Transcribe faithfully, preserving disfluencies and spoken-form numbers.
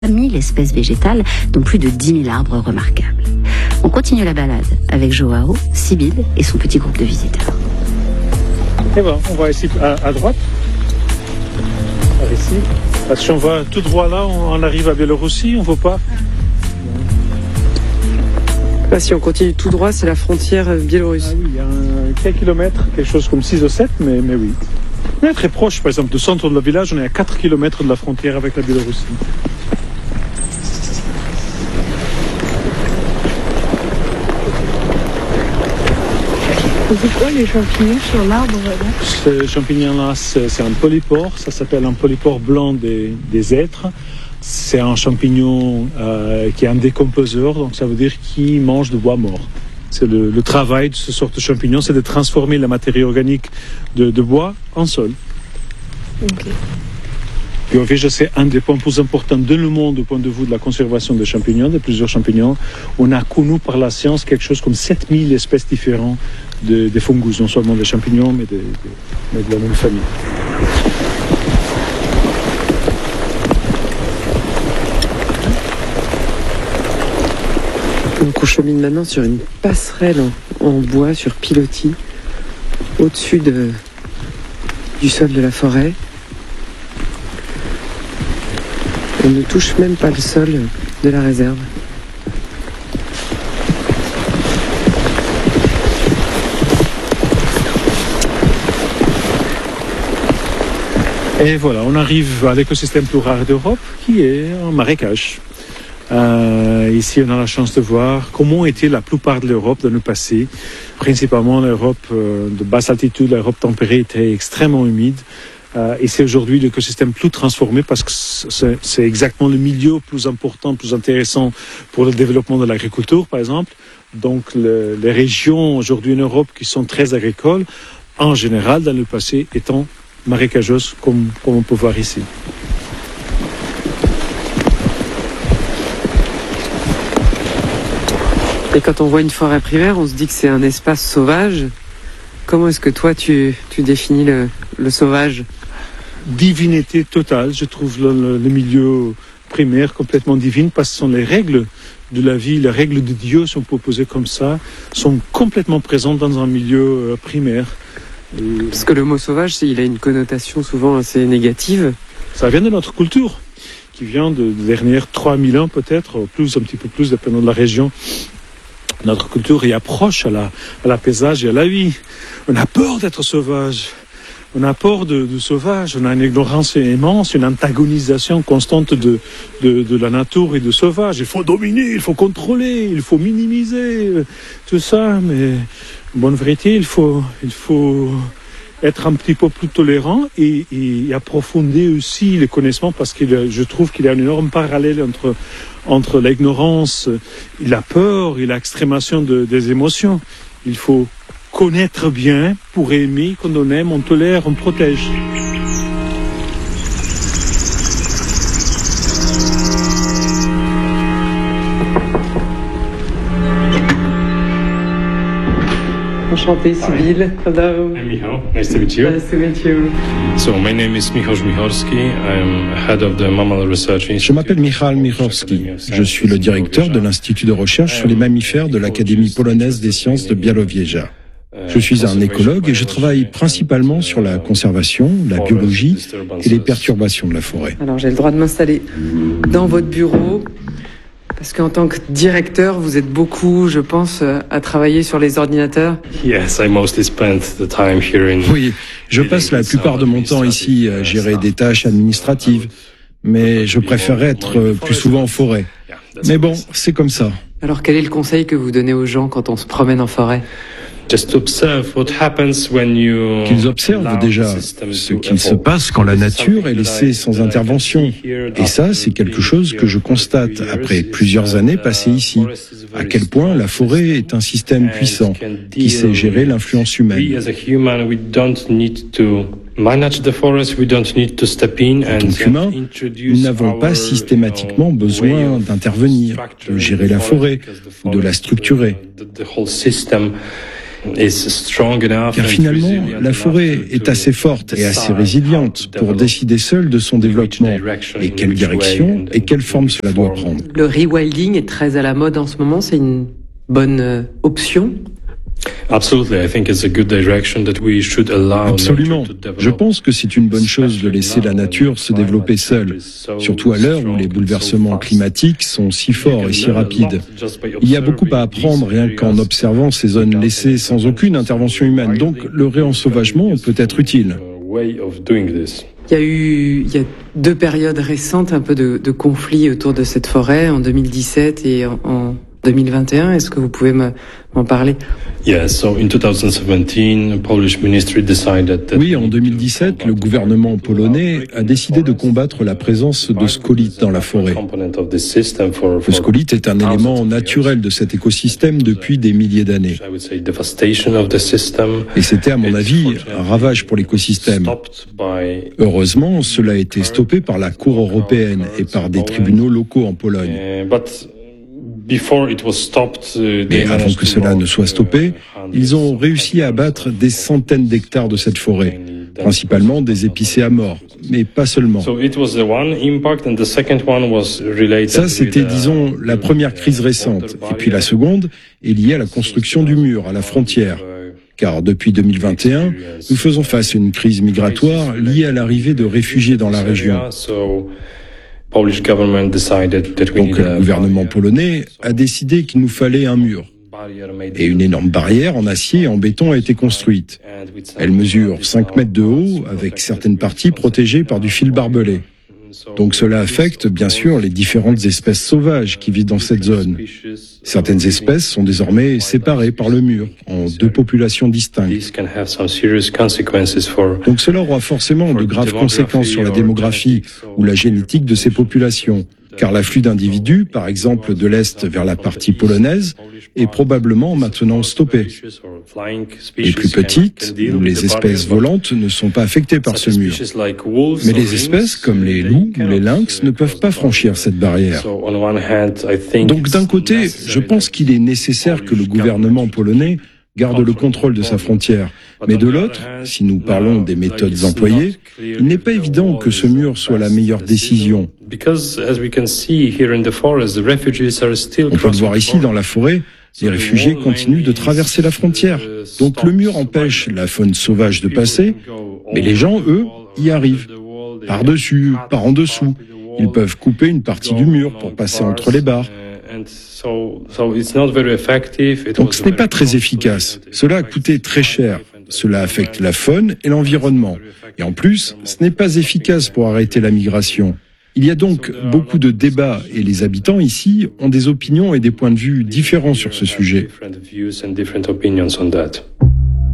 mille espèces végétales, dont plus de dix mille arbres remarquables. On continue la balade avec Joao, Sibylle et son petit groupe de visiteurs. Et voilà, on va ici à, à droite. Par ici. Parce qu'on va tout droit là, on, on arrive à Biélorussie, on ne voit pas. Bah, si on continue tout droit, c'est la frontière biélorusse. Ah oui, il y a un, quelques kilomètres, quelque chose comme six ou sept, mais, mais oui. On est très proche, par exemple, du centre de la village, on est à quatre kilomètres de la frontière avec la Biélorussie. C'est quoi les champignons sur l'arbre là? Ce champignon-là, c'est, c'est un polypore, ça s'appelle un polypore blanc des, des êtres. C'est un champignon euh, qui est un décomposeur, donc ça veut dire qu'il mange du bois mort. C'est le, le travail de ce sorte de champignon, c'est de transformer la matière organique de, de bois en sol. Ok. Puis en fait, c'est un des points plus importants dans le monde du point de vue de la conservation des champignons, de plusieurs champignons. On a connu par la science quelque chose comme sept mille espèces différentes de, de fungus, non seulement des champignons, mais de, de, mais de la même famille. Donc on chemine maintenant sur une passerelle en, en bois sur pilotis, au-dessus de, du sol de la forêt. On ne touche même pas le sol de la réserve. Et voilà, on arrive à l'écosystème plus rare d'Europe, qui est un marécage. Euh, ici, on a la chance de voir comment était la plupart de l'Europe dans le passé. Principalement l'Europe euh, de basse altitude, l'Europe tempérée était extrêmement humide. Euh, et c'est aujourd'hui l'écosystème plus transformé parce que c'est, c'est exactement le milieu plus important, plus intéressant pour le développement de l'agriculture, par exemple. Donc le, les régions aujourd'hui en Europe qui sont très agricoles, en général, dans le passé, étant marécageuses, comme, comme on peut voir ici. Et quand on voit une forêt primaire, on se dit que c'est un espace sauvage. Comment est-ce que toi, tu, tu définis le, le sauvage ? Divinité totale, je trouve le, le, le milieu primaire complètement divin, parce que ce sont les règles de la vie, les règles de Dieu, si on peut poser comme ça, sont complètement présentes dans un milieu primaire. Et parce que le mot sauvage, il a une connotation souvent assez négative. Ça vient de notre culture, qui vient de, de dernières trois mille ans peut-être, plus, un petit peu plus, dépendant de la région. Notre culture y approche à la, à la paysage et à la vie. On a peur d'être sauvage. On a peur de, de sauvage. On a une ignorance immense, une antagonisation constante de, de, de la nature et de sauvage. Il faut dominer, il faut contrôler, il faut minimiser tout ça. Mais bonne vérité, il faut, il faut être un petit peu plus tolérant et, et approfondir aussi les connaissements, parce que je trouve qu'il y a un énorme parallèle entre, entre l'ignorance, la peur et l'extrémation de, des émotions. Il faut connaître bien pour aimer. Quand on aime, on tolère, on protège. Enchanté, Sibylle. Hello. I'm Michał. Nice to meet you. Nice to meet you. So my name is Michał Żmichorski. I'm head of the Mammal Research Institute. Je m'appelle Michał Michorski. Je suis le directeur de l'Institut de recherche sur les mammifères de l'Académie polonaise des sciences de Białowieża. Je suis un écologue et je travaille principalement sur la conservation, la biologie et les perturbations de la forêt. Alors j'ai le droit de m'installer dans votre bureau, parce qu'en tant que directeur, vous êtes beaucoup, je pense, à travailler sur les ordinateurs. Yes, I mostly spent the time here in... Oui, je passe la plupart de mon temps ici à gérer des tâches administratives, mais je préférerais être plus souvent en forêt. Mais bon, c'est comme ça. Alors quel est le conseil que vous donnez aux gens quand on se promène en forêt ? Just observe what happens when you... Qu'ils observent déjà ce qu'il se passe quand la nature est laissée sans intervention. Et ça, c'est quelque chose que je constate après plusieurs années passées ici. À quel point la forêt est un système puissant qui sait gérer l'influence humaine. En tant qu'humains, nous n'avons pas systématiquement besoin d'intervenir, de gérer la forêt ou de la structurer. Car finalement, la forêt est assez forte et assez résiliente pour décider seule de son développement et quelle direction et quelle forme cela doit prendre. Le rewilding est très à la mode en ce moment, c'est une bonne option? Absolument. Je pense que c'est une bonne chose de laisser la nature se développer seule, surtout à l'heure où les bouleversements climatiques sont si forts et si rapides. Il y a beaucoup à apprendre rien qu'en observant ces zones laissées sans aucune intervention humaine, donc le réensauvagement peut être utile. Il y a eu il y a deux périodes récentes un peu de, de conflits autour de cette forêt, en deux mille dix-sept et en, en deux mille vingt et un. Est-ce que vous pouvez me, m'en parler? Oui, en deux mille dix-sept, le gouvernement polonais a décidé de combattre la présence de scolytes dans la forêt. Le scolyte est un élément naturel de cet écosystème depuis des milliers d'années. Et c'était, à mon avis, un ravage pour l'écosystème. Heureusement, cela a été stoppé par la Cour européenne et par des tribunaux locaux en Pologne. Mais avant que cela ne soit stoppé, ils ont réussi à abattre des centaines d'hectares de cette forêt, principalement des épicéas morts, mais pas seulement. Ça, c'était, disons, la première crise récente. Et puis la seconde est liée à la construction du mur à la frontière. Car depuis deux mille vingt et un, nous faisons face à une crise migratoire liée à l'arrivée de réfugiés dans la région. Donc le gouvernement polonais a décidé qu'il nous fallait un mur. Et une énorme barrière en acier et en béton a été construite. Elle mesure cinq mètres de haut, avec certaines parties protégées par du fil barbelé. Donc cela affecte bien sûr les différentes espèces sauvages qui vivent dans cette zone. Certaines espèces sont désormais séparées par le mur, en deux populations distinctes. Donc cela aura forcément de graves conséquences sur la démographie ou la génétique de ces populations, car l'afflux d'individus, par exemple de l'Est vers la partie polonaise, est probablement maintenant stoppé. Les plus petites, ou les espèces volantes, ne sont pas affectées par ce mur. Mais les espèces comme les loups ou les lynx ne peuvent pas franchir cette barrière. Donc d'un côté, je pense qu'il est nécessaire que le gouvernement polonais garde le contrôle de sa frontière. Mais de l'autre, si nous parlons des méthodes employées, il n'est pas évident que ce mur soit la meilleure décision. On peut le voir ici dans la forêt, les réfugiés continuent de traverser la frontière. Donc le mur empêche la faune sauvage de passer, mais les gens, eux, y arrivent. Par-dessus, par en dessous. Ils peuvent couper une partie du mur pour passer entre les barres. Donc ce n'est pas très efficace. Cela a coûté très cher. Cela affecte la faune et l'environnement. Et en plus, ce n'est pas efficace pour arrêter la migration. Il y a donc beaucoup de débats et les habitants ici ont des opinions et des points de vue différents sur ce sujet.